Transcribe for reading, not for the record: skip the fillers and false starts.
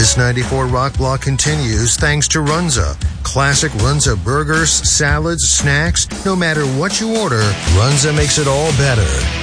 This 94 Rock Block continues thanks to Runza. Classic Runza burgers, salads, snacks. No matter what you order, Runza makes it all better.